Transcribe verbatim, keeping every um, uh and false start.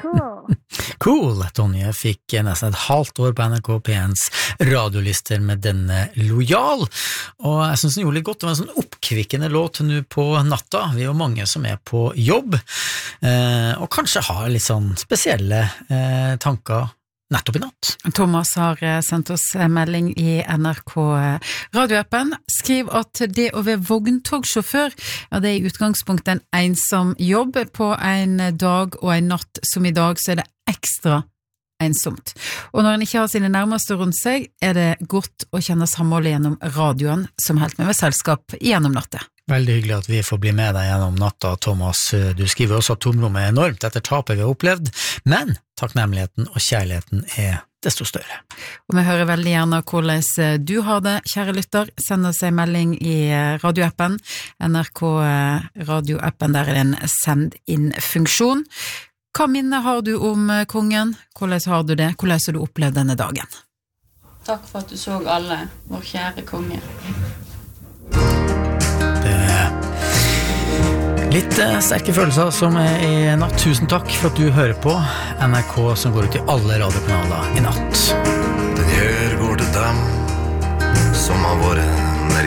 Cool. Cool, Tonje fikk nesten et halvt år på N R K P1s radiolister med denne Lojal, og jeg synes den gjorde litt godt. Det var en sånn oppkvikkende låt nå på natta. Vi er jo mange som er på jobb, eh, og kanskje har litt sånn spesielle eh, tanker nettopp i natt. Thomas har sendt oss melding i N R K radioappen. Skriv at det å være vogntogsjåfør, ja, det er i utgangspunktet en ensom jobb. På en dag og en natt som i dag, så er det ekstra ensomt. Og når en ikke har sine nærmeste rundt seg, er det godt å kjenne samholdet gjennom radioen, som helt med ved selskap gjennom natta. Veldig hyggelig at vi får bli med deg gjennom natta, Thomas. Du skriver også at tomrommet er enormt etter tapet vi har opplevd, men takknemligheten og kjærligheten er desto større. Og vi hører veldig gjerne hvordan du har det, kjære lytter. Send oss en melding i radioappen, N R K radioappen, der er det en send-inn-funksjon. Hva minne har du om kongen? Hvordan har du det? Hvordan har du opplevd denne dagen? Takk for at du så alle, vår kjære konge. Litt sterke følelser som er i natt. Tusen takk for at du hører på N R K, som går ut i alle radiokanaler i natt. Den her går til dem som har vært